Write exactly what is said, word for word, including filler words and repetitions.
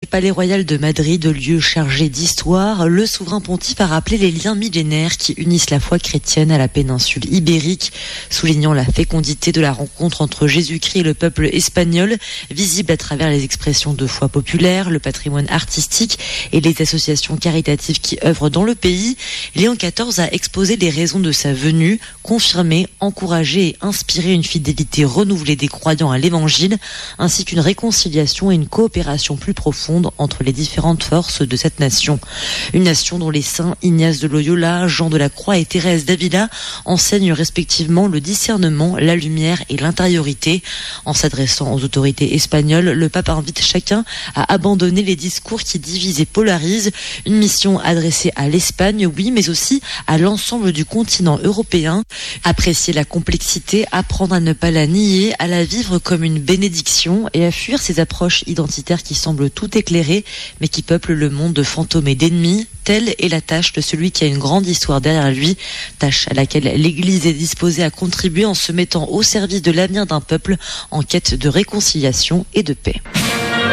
Palais Royal de Madrid, lieu chargé d'histoire, le souverain pontife a rappelé les liens millénaires qui unissent la foi chrétienne à la péninsule ibérique, soulignant la fécondité de la rencontre entre Jésus-Christ et le peuple espagnol, visible à travers les expressions de foi populaire, le patrimoine artistique et les associations caritatives qui œuvrent dans le pays. Léon quatorze a exposé les raisons de sa venue, confirmé, encouragé et inspiré une fidélité renouvelée des croyants à l'évangile, ainsi qu'une réconciliation et une coopération plus profonde entre les différentes forces de cette nation. Une nation dont les saints Ignace de Loyola, Jean de la Croix et Thérèse d'Avila enseignent respectivement le discernement, la lumière et l'intériorité. En s'adressant aux autorités espagnoles, le pape invite chacun à abandonner les discours qui divisent et polarisent. Une mission adressée à l'Espagne, oui, mais aussi à l'ensemble du continent européen. Apprécier la complexité, apprendre à ne pas la nier, à la vivre comme une bénédiction et à fuir ces approches identitaires qui semblent tout éclairer, mais qui peuplent le monde de fantômes et d'ennemis. Telle est la tâche de celui qui a une grande histoire derrière lui, tâche à laquelle l'Église est disposée à contribuer en se mettant au service de l'avenir d'un peuple en quête de réconciliation et de paix.